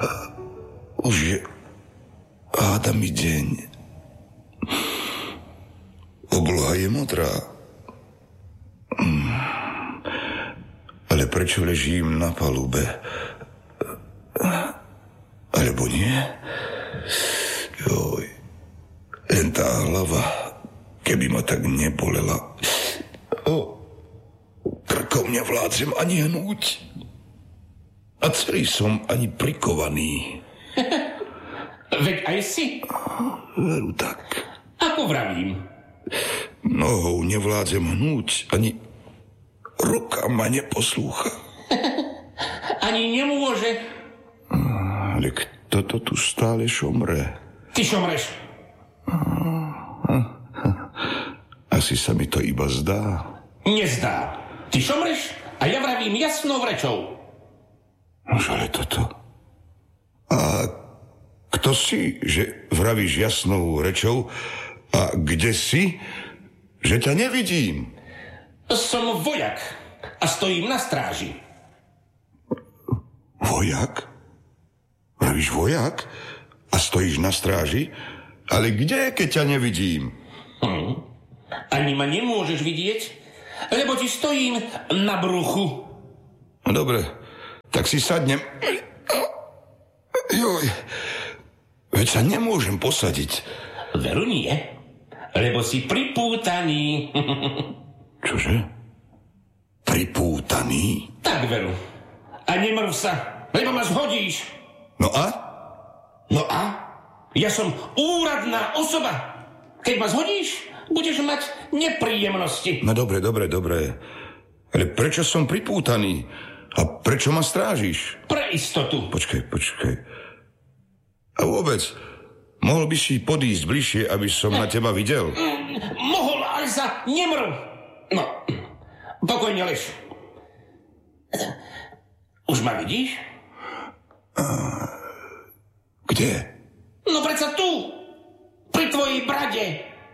Už je hádami deň. Obloha je modrá. Ale prečo ležím na palube? Alebo nie? Joj, len tá hlava, keby ma tak nebolela. Krkom nevládzem ani hnúť. A celý som ani prikovaný. Veď aj si. Veru tak. Ako vravím? Nohou nevládzem hnúť, ani ruka ma neposlúcha. Ani nemôže. Ale kto to tu stále šomre? Ty šomreš. Asi sa mi to iba zdá. Nezdá. Ty šomreš a ja vravím jasnou rečou. Nož ale toto. A kto si, že vravíš jasnou rečou? A kde si, že ťa nevidím? Som vojak a stojím na stráži. Vojak? Vravíš vojak? A stojíš na stráži? Ale kde, keď ťa nevidím? Ani ma nemôžeš vidieť, lebo ti stojím na bruchu. Dobre, tak si sadnem. Joj, veď sa nemôžem posadiť. Veru nie, lebo si pripútaný. Čože? Pripútaný? Tak, veru. A nemrv sa, lebo ma zhodíš. No a? No a? Ja som úradná osoba. Keď ma zhodíš, budeš mať nepríjemnosti. No dobre. Ale prečo som pripútaný? A prečo ma strážiš? Pre istotu. Počkaj. A vôbec, mohol by si podísť bližšie, aby som na teba videl? Mohol, ale za nemrv. No, pokojne lež. Už ma vidíš? Kde? No predsa tu, pri tvojej brade.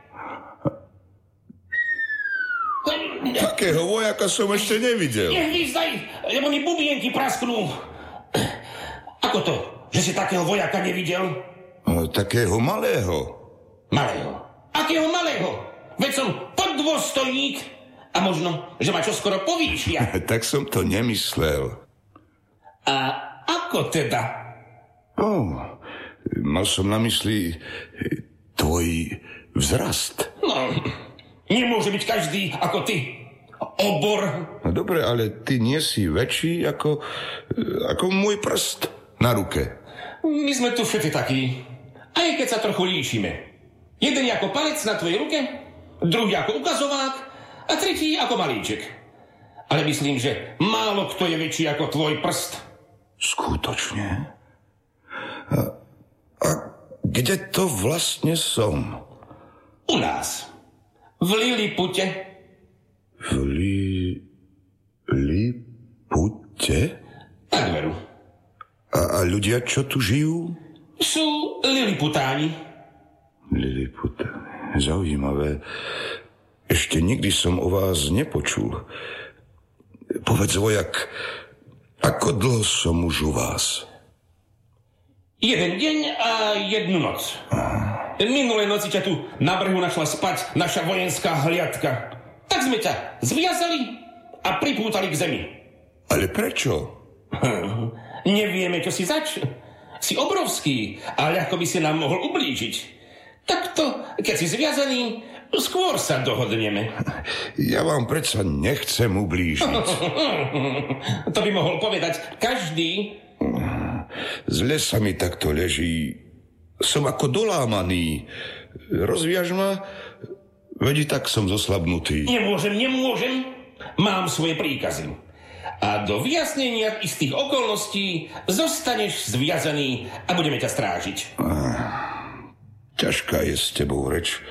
Takého vojaka som ešte nevidel. Nehvízdaj, lebo mi bubienky prasknú. Ako to, že si takého vojaka nevidel? Takého malého. Malého? Akého malého? Veď som poddôstojník a možno, že ma čoskoro povýšia. Tak som to nemyslel. A ako teda? Mal som na mysli tvoj vzrast. No, nemôže byť každý ako ty. Obor. No dobre, ale ty nie si väčší ako môj prst na ruke. My sme tu všetci takí. Aj keď sa trochu líšime. Jeden je ako palec na tvojej ruke, druhý ako ukazovák a tretí ako malíček. Ale myslím, že málo kto je väčší ako tvoj prst. Skutočne? A kde to vlastne som? U nás. V Lilipute. V Lilipute? Tak veru. A ľudia, čo tu žijú? Sú Liliputáni. Liliputáni, zaujímavé. Ešte nikdy som o vás nepočul. Povedz, vojak, ako dlho som už u vás? Jeden deň a jednu noc. Minulé noci ťa tu na brehu našla spať naša vojenská hliadka. Tak sme ťa zviazali a pripútali k zemi. Ale prečo? Nevieme, čo si zač. Si obrovský a ľahko by si nám mohol ublížiť. Takto, keď si zviazaný, skôr sa dohodneme. Ja vám predsa nechcem ublížiť. To by mohol povedať každý. Zle sa mi takto leží. Som ako dolámaný. Rozviaž ma, veď tak som zoslabnutý. Nemôžem. Mám svoje príkazy. A do vyjasnenia istých okolností zostaneš zviazaný a budeme ťa strážiť. Ťažká je s tebou reč.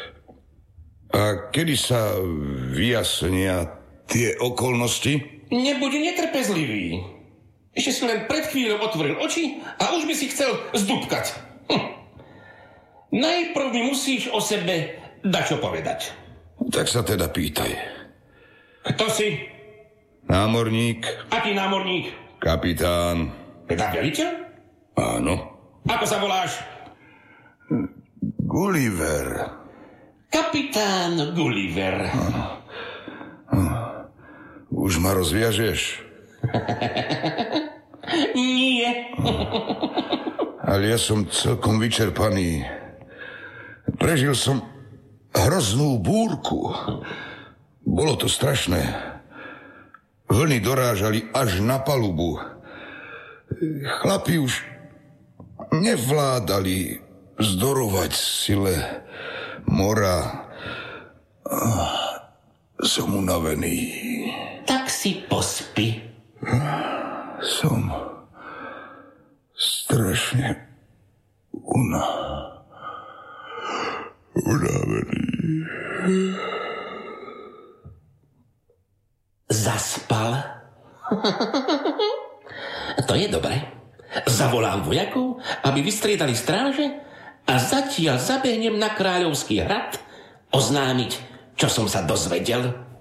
A kedy sa vyjasnia tie okolnosti? Nebuď netrpezlivý. Ešte si len pred chvíľou otvoril oči a už by si chcel zdúbkať. Najprv mi musíš o sebe dačo povedať. Tak sa teda pýtaj. Kto si? Námorník. Aký námorník? Kapitán. Teda veliteľ? Áno. Ako sa voláš? Gulliver. Kapitán Gulliver. Už ma rozviažeš? Nie. Ale ja som celkom vyčerpaný. Prežil som hroznú búrku. Bolo to strašné. Vlny dorážali až na palubu. Chlapi už nevládali vzdorovať sile mora. Som unavený. Tak si pospí. Som strašne unavený. Zaspal? To je dobre. Zavolám vojakov, aby vystriedali stráže a zatiaľ zabehnem na Kráľovský hrad oznámiť, čo som sa dozvedel.